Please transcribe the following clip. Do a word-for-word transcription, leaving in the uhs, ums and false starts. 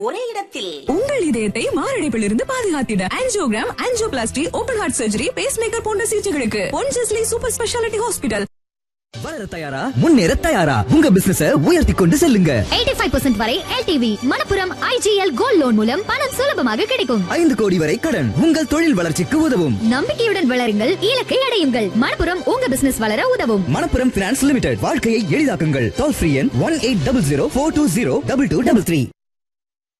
ஒரே இடத்தில் உங்கள் இதயத்தை மாரடைப்பிலிருந்து பாதுகாத்திட angiogram, angioplasty, open heart surgery, base maker போன்ற சிகிச்சைகளுக்கு பொன்ஜஸ்லி சூப்பர் ஸ்பெஷாலிட்டி ஹாஸ்பிடல். வளர தயாரா, முன்னேற தயாரா, உங்க பிசினஸ உயர்த்தி கொண்டு செல்லுங்க. எண்பத்தி ஐந்து சதவீதம் வரை L T V Manappuram I G L gold loan மூலம் பணம் சுலபமாக கிடைக்கும். ஐந்து கோடி வரை கடன் உங்கள் தொழில் வளர்ச்சிக்கு உதவும். நம்பிக்கையுடன் வளருங்கள், இலக்கை அடையுங்கள். மணப்புரம் உங்க பிசினஸ் வளர உதவும். மணப்புரம் பினான்ஸ் லிமிடெட், வாழ்க்கையை எளிதாக்குங்கள். டோல் ஃப்ரீ எண் one eight double zero four two zero double two double three.